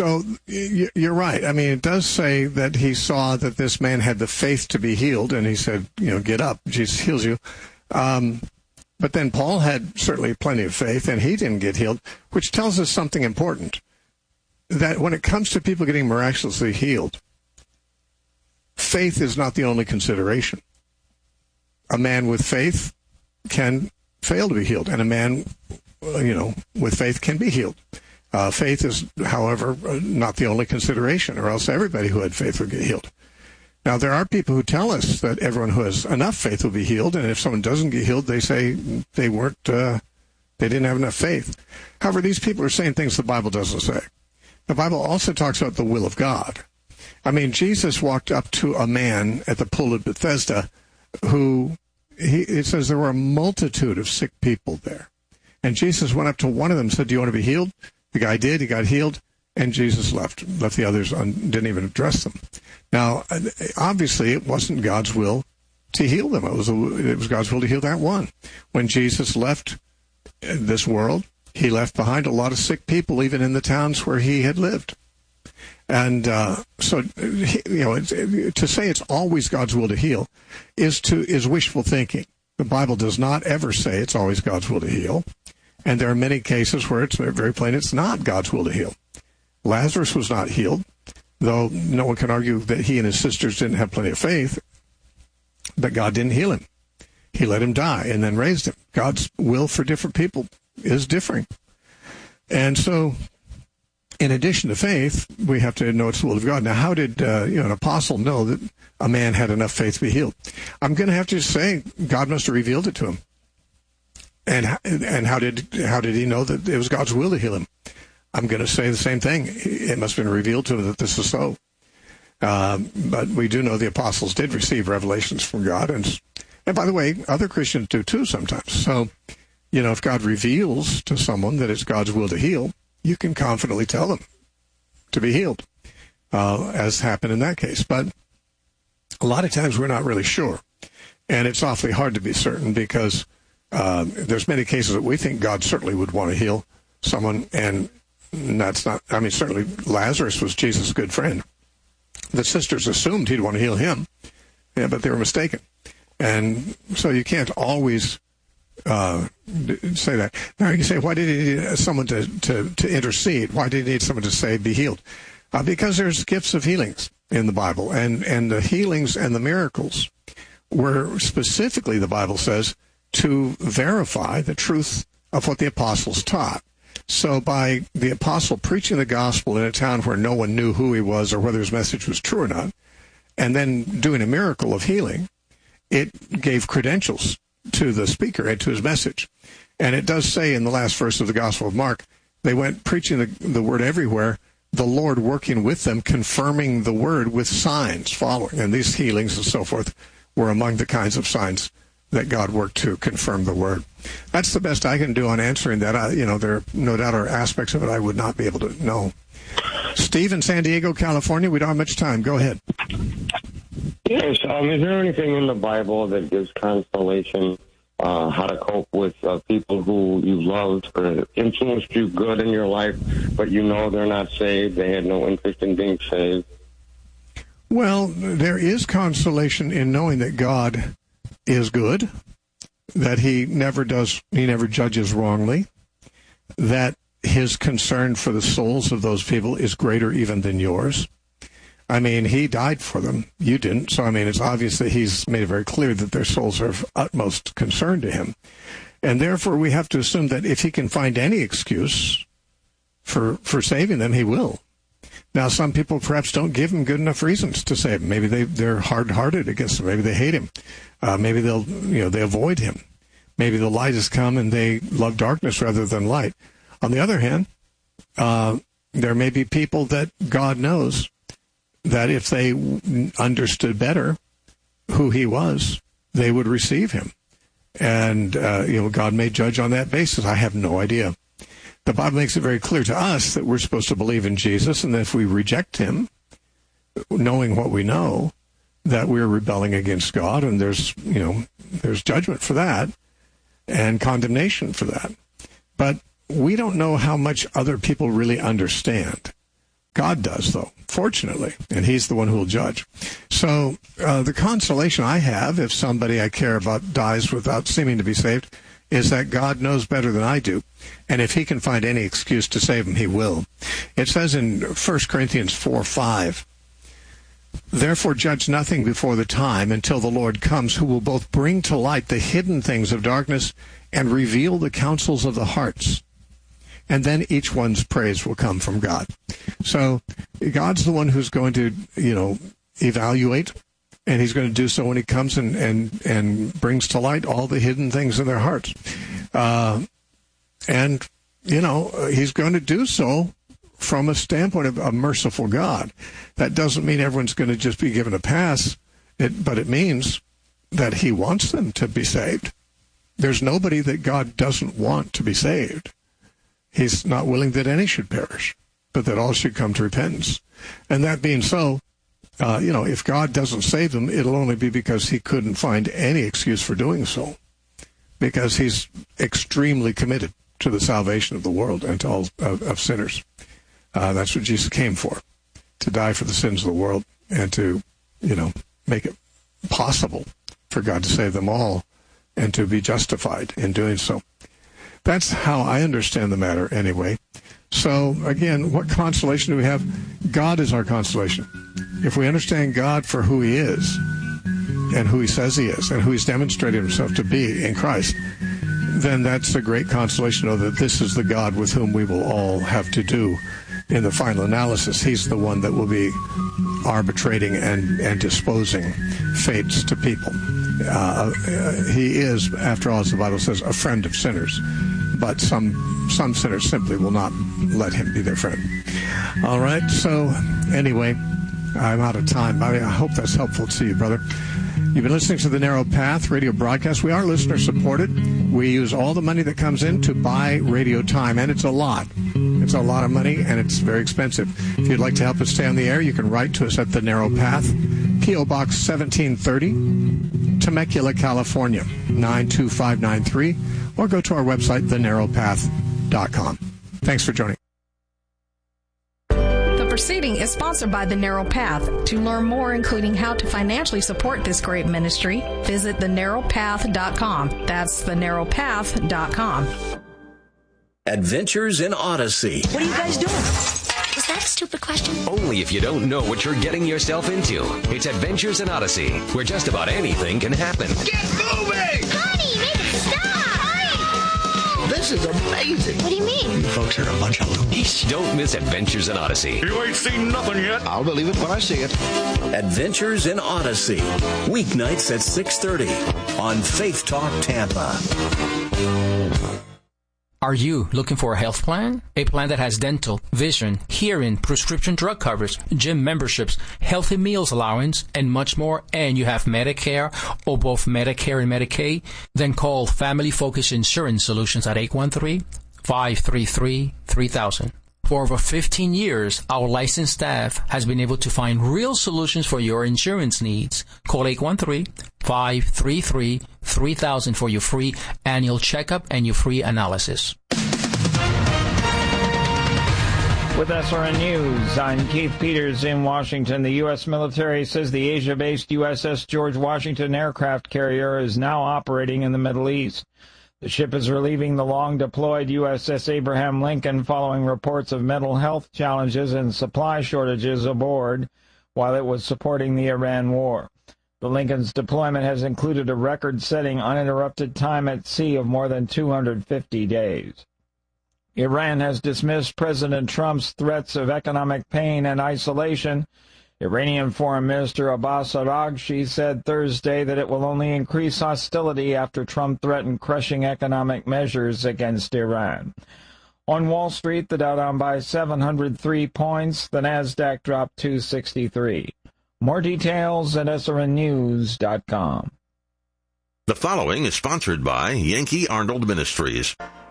So you're right. I mean, it does say that he saw that this man had the faith to be healed, and he said, get up, Jesus heals you. But then Paul had certainly plenty of faith, and he didn't get healed, which tells us something important, that when it comes to people getting miraculously healed, faith is not the only consideration. A man with faith can fail to be healed, and a man, with faith can be healed. Faith is, however, not the only consideration, or else everybody who had faith would get healed. Now, there are people who tell us that everyone who has enough faith will be healed, and if someone doesn't get healed, they say they didn't have enough faith. However, these people are saying things the Bible doesn't say. The Bible also talks about the will of God. I mean, Jesus walked up to a man at the pool of Bethesda who, it says there were a multitude of sick people there. And Jesus went up to one of them and said, "Do you want to be healed?" The guy did. He got healed, and Jesus left the others, didn't even address them. Now, obviously, it wasn't God's will to heal them. It was God's will to heal that one. When Jesus left this world, he left behind a lot of sick people, even in the towns where he had lived. And so, to say it's always God's will to heal is wishful thinking. The Bible does not ever say it's always God's will to heal. And there are many cases where it's very plain it's not God's will to heal. Lazarus was not healed, though no one can argue that he and his sisters didn't have plenty of faith, but God didn't heal him. He let him die and then raised him. God's will for different people is differing. And so, in addition to faith, we have to know it's the will of God. Now, how did an apostle know that a man had enough faith to be healed? I'm going to have to say God must have revealed it to him. And how did he know that it was God's will to heal him? I'm going to say the same thing. It must have been revealed to him that this is so. But we do know the apostles did receive revelations from God. And by the way, other Christians do too sometimes. So, if God reveals to someone that it's God's will to heal, you can confidently tell them to be healed, as happened in that case. But a lot of times we're not really sure. And it's awfully hard to be certain because there's many cases that we think God certainly would want to heal someone, and that's not, certainly Lazarus was Jesus' good friend. The sisters assumed he'd want to heal him, but they were mistaken. And so you can't always say that. Now you can say, why did he need someone to intercede? Why did he need someone to say, be healed? Because there's gifts of healings in the Bible, and the healings and the miracles were specifically, the Bible says, to verify the truth of what the apostles taught. So by the apostle preaching the gospel in a town where no one knew who he was or whether his message was true or not, and then doing a miracle of healing, it gave credentials to the speaker and to his message. And it does say in the last verse of the Gospel of Mark, they went preaching the word everywhere, the Lord working with them, confirming the word with signs following. And these healings and so forth were among the kinds of signs that God worked to confirm the word. That's the best I can do on answering that. There no doubt are aspects of it I would not be able to know. Steve in San Diego, California, we don't have much time. Go ahead. Yes. Is there anything in the Bible that gives consolation how to cope with people who you loved or influenced you good in your life, but they're not saved, they had no interest in being saved? Well, there is consolation in knowing that God is good, that he never judges wrongly, that his concern for the souls of those people is greater even than yours. He died for them. You didn't. So, it's obvious that he's made it very clear that their souls are of utmost concern to him. And therefore, we have to assume that if he can find any excuse for saving them, he will. Now, some people perhaps don't give him good enough reasons to save him. Maybe they're hard-hearted against him. Maybe they hate him. Maybe they avoid him. Maybe the light has come and they love darkness rather than light. On the other hand, there may be people that God knows that if they understood better who he was, they would receive him. And, God may judge on that basis. I have no idea. The Bible makes it very clear to us that we're supposed to believe in Jesus, and that if we reject him, knowing what we know, that we're rebelling against God, and there's judgment for that and condemnation for that. But we don't know how much other people really understand God does, though, fortunately, and he's the one who will judge. So the consolation I have, if somebody I care about dies without seeming to be saved, is that God knows better than I do, and if he can find any excuse to save him, he will. It says in 1 Corinthians 4:5, "Therefore judge nothing before the time until the Lord comes, who will both bring to light the hidden things of darkness and reveal the counsels of the hearts. And then each one's praise will come from God." So God's the one who's going to, evaluate, and he's going to do so when he comes and brings to light all the hidden things in their hearts. He's going to do so from a standpoint of a merciful God. That doesn't mean everyone's going to just be given a pass, but it means that he wants them to be saved. There's nobody that God doesn't want to be saved. He's not willing that any should perish, but that all should come to repentance. And that being so, if God doesn't save them, it'll only be because he couldn't find any excuse for doing so, because he's extremely committed to the salvation of the world and to all of sinners. That's what Jesus came for, to die for the sins of the world and to, make it possible for God to save them all and to be justified in doing so. That's how I understand the matter anyway. So, again, what consolation do we have? God is our consolation. If we understand God for who he is and who he says he is and who he's demonstrated himself to be in Christ, then that's a great consolation to know that this is the God with whom we will all have to do in the final analysis. He's the one that will be arbitrating and disposing fates to people. He is, after all, as the Bible says, a friend of sinners. But some sinners simply will not let him be their friend. All right, so anyway, I'm out of time. I hope that's helpful to you, brother. You've been listening to the Narrow Path radio broadcast. We are listener-supported. We use all the money that comes in to buy radio time, and it's a lot. It's a lot of money, and it's very expensive. If you'd like to help us stay on the air, you can write to us at the Narrow Path, P.O. Box 1730, Temecula, California, 92593, or go to our website, thenarrowpath.com. Thanks for joining. The proceeding is sponsored by The Narrow Path. To learn more, including how to financially support this great ministry, visit thenarrowpath.com. That's thenarrowpath.com. Adventures in Odyssey. What are you guys doing? Is that a stupid question? Only if you don't know what you're getting yourself into. It's Adventures in Odyssey, where just about anything can happen. Get moving! Honey, make it stop! Hurry! This is amazing. What do you mean? You folks are a bunch of loonies. Don't miss Adventures in Odyssey. You ain't seen nothing yet. I'll believe it when I see it. Adventures in Odyssey. Weeknights at 6:30 on Faith Talk Tampa. Are you looking for a health plan? A plan that has dental, vision, hearing, prescription drug coverage, gym memberships, healthy meals allowance, and much more, and you have Medicare or both Medicare and Medicaid? Then call Family Focus Insurance Solutions at 813-533-3000. For over 15 years, our licensed staff has been able to find real solutions for your insurance needs. Call 813-533-3000 for your free annual checkup and your free analysis. With SRN News, I'm Keith Peters in Washington. The U.S. military says the Asia-based USS George Washington aircraft carrier is now operating in the Middle East. The ship is relieving the long-deployed USS Abraham Lincoln following reports of mental health challenges and supply shortages aboard while it was supporting the Iran war. The Lincoln's deployment has included a record-setting uninterrupted time at sea of more than 250 days. Iran has dismissed President Trump's threats of economic pain and isolation. Iranian Foreign Minister Abbas Araghchi said Thursday that it will only increase hostility after Trump threatened crushing economic measures against Iran. On Wall Street, the Dow down by 703 points. The Nasdaq dropped 263. More details at srnnews.com. The following is sponsored by Yankee Arnold Ministries.